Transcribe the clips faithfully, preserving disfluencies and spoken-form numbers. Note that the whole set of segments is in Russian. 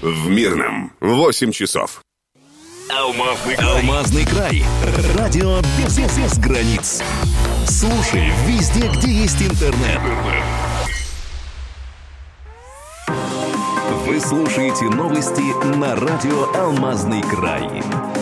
В Мирном восемь часов. Алмазный край. Алмазный край. Радио без, без границ. Слушай везде, где есть интернет. Вы слушаете новости на радио «Алмазный край».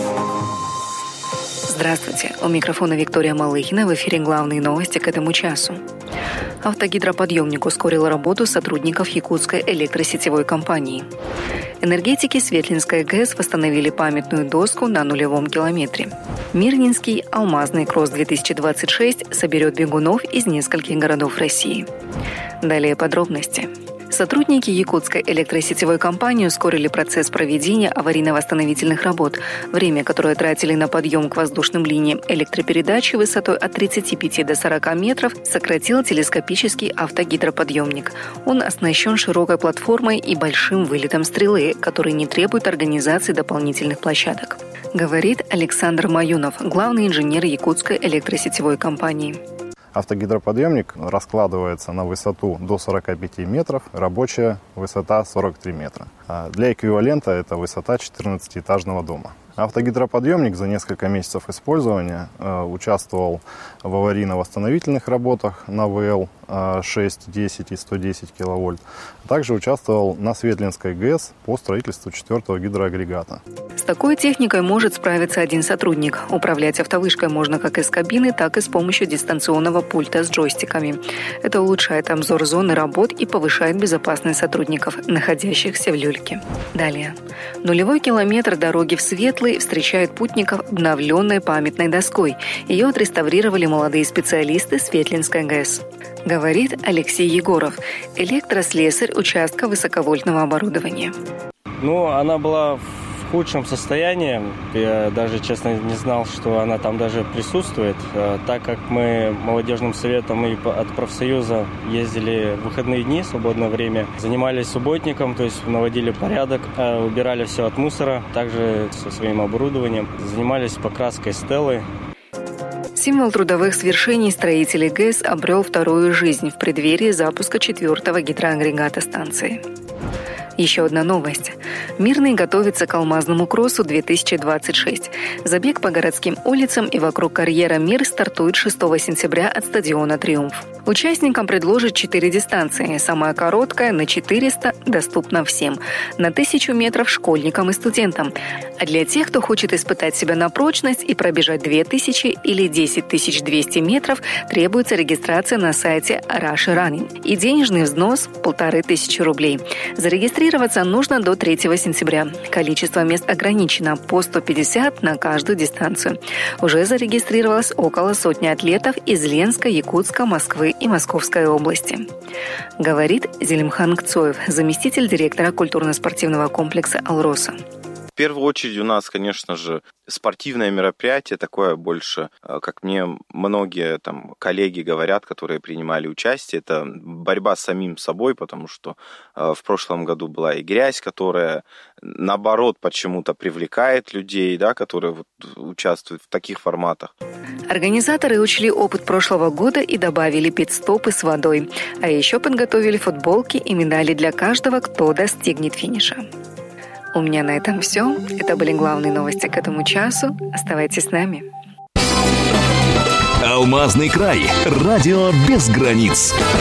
Здравствуйте. У микрофона Виктория Малыхина. В эфире главные новости к этому часу. Автогидроподъемник ускорил работу сотрудников Якутской электросетевой компании. Энергетики Светлинской ГЭС восстановили памятную доску на нулевом километре. Мирнинский алмазный кросс две тысячи двадцать шесть соберет бегунов из нескольких городов России. Далее подробности. Сотрудники Якутской электросетевой компании ускорили процесс проведения аварийно-восстановительных работ. Время, которое тратили на подъем к воздушным линиям электропередачи высотой от тридцати пяти до сорока метров, сократил телескопический автогидроподъемник. Он оснащен широкой платформой и большим вылетом стрелы, который не требует организации дополнительных площадок. Говорит Александр Маюнов, главный инженер Якутской электросетевой компании. Автогидроподъемник раскладывается на высоту до сорока пяти метров, рабочая высота сорок три метра. Для эквивалента это высота четырнадцатиэтажного дома. Автогидроподъемник за несколько месяцев использования э, участвовал в аварийно-восстановительных работах на ВЛ э, шесть, десять и сто десять киловольт. Также участвовал на Светлинской ГЭС по строительству четвертого гидроагрегата. С такой техникой может справиться один сотрудник. Управлять автовышкой можно как из кабины, так и с помощью дистанционного пульта с джойстиками. Это улучшает обзор зоны работ и повышает безопасность сотрудников, находящихся в люльке. Далее. Нулевой километр дороги в Светлый встречает путников обновленной памятной доской. Ее отреставрировали молодые специалисты Светлинской ГЭС. Говорит Алексей Егоров, электрослесарь участка высоковольтного оборудования. Ну, она была в худшем состоянии. Я даже, честно, не знал, что она там даже присутствует. Так как мы молодежным советом и от профсоюза ездили в выходные дни, свободное время, занимались субботником, то есть наводили порядок, убирали все от мусора, также со своим оборудованием, занимались покраской стелы. Символ трудовых свершений строителей ГЭС обрел вторую жизнь в преддверии запуска четвертого гидроагрегата станции. Еще одна новость. Мирный готовится к алмазному кроссу две тысячи двадцать шесть. Забег по городским улицам и вокруг карьера «Мир» стартует шестого сентября от стадиона «Триумф». Участникам предложат четыре дистанции. Самая короткая на четыреста доступна всем. На тысячу метров школьникам и студентам. А для тех, кто хочет испытать себя на прочность и пробежать две тысячи или десять тысяч двести метров, требуется регистрация на сайте Russia Running и денежный взнос – полторы тысячи рублей. Зарегистрироваться нужно до третьего сентября. Количество мест ограничено по сто пятьдесят на каждую дистанцию. Уже зарегистрировалось около сотни атлетов из Ленска, Якутска, Москвы и Московской области. Говорит Зелимхан Кцоев, заместитель директора культурно-спортивного комплекса «Алроса». В первую очередь у нас, конечно же, спортивное мероприятие, такое больше, как мне многие там коллеги говорят, которые принимали участие, это борьба с самим собой, потому что в прошлом году была и грязь, которая, наоборот, почему-то привлекает людей, да, которые вот участвуют в таких форматах. Организаторы учли опыт прошлого года и добавили пит-стопы с водой, а еще подготовили футболки и медали для каждого, кто достигнет финиша. У меня на этом все. Это были главные новости к этому часу. Оставайтесь с нами. Алмазный край. Радио без границ.